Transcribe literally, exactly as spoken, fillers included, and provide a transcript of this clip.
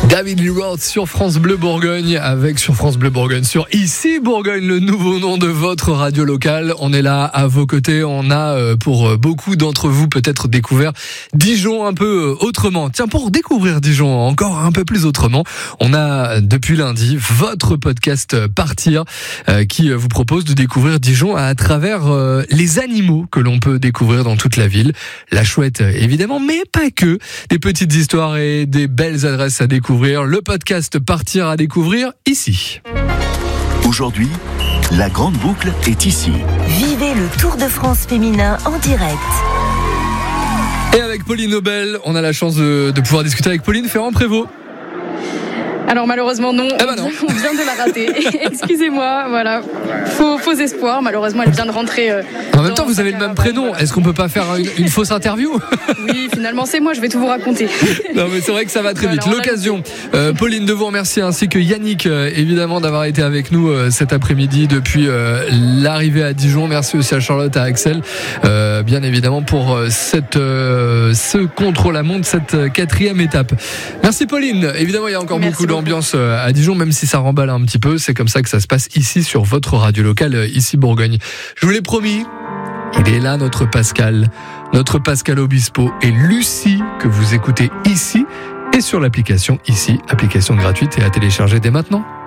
David Lee Roth sur France Bleu Bourgogne, avec sur France Bleu Bourgogne, sur Ici Bourgogne, le nouveau nom de votre radio locale. On est là à vos côtés. On a pour beaucoup d'entre vous peut-être découvert Dijon un peu autrement. Tiens, pour découvrir Dijon encore un peu plus autrement, on a depuis lundi votre podcast Partir euh, qui vous propose de découvrir Dijon à travers euh, les animaux que l'on peut découvrir dans toute la ville. La chouette évidemment, mais pas que. Des petites histoires et des belles adresses à découvrir. Le podcast Partir à découvrir ici. Aujourd'hui, la grande boucle est ici. Vivez le Tour de France féminin en direct. Et avec Pauline Nobel, on a la chance de, de pouvoir discuter avec Pauline Ferrand-Prévôt. Alors malheureusement non, eh ben non. on vient de la rater. Excusez-moi, voilà. Faux, faux espoir, malheureusement elle vient de rentrer. Euh, en même temps, vous avez le même prénom. Est-ce qu'on peut pas faire une, une fausse interview ? Oui, finalement c'est moi, je vais tout vous raconter. Non mais c'est vrai que ça va très voilà, vite. L'occasion, euh, Pauline, de vous remercier, ainsi que Yannick, euh, évidemment, d'avoir été avec nous euh, cet après-midi depuis euh, l'arrivée à Dijon. Merci aussi à Charlotte, à Axel, euh, bien évidemment, pour euh, cette, euh, ce contre-la-montre, cette euh, quatrième étape. Merci Pauline. Évidemment, il y a encore Merci beaucoup beaucoup. d'ambiance euh, à Dijon, même si ça remballe un petit peu. C'est comme ça que ça se passe ici sur votre radio locale, euh, ici Bourgogne. Je vous l'ai promis. Il est là, notre Pascal, notre Pascal Obispo et Lucie, que vous écoutez ici et sur l'application ici, application gratuite et à télécharger dès maintenant.